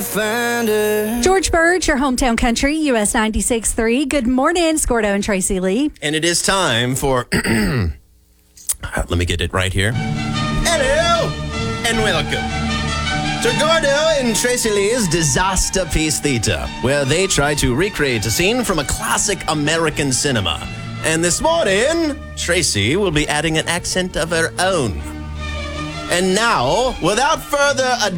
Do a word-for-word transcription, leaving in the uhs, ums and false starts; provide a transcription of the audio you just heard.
find her. George Burge, your hometown country, U S ninety-six point three. Good morning, Scordo and Tracy Lee. And it is time for... Let me get it right here. Hello and welcome to Gordo and Tracy Lee's Disaster Piece Theater, where they try to recreate a scene from a classic American cinema. And this morning, Tracy will be adding an accent of her own. And now, without further ado,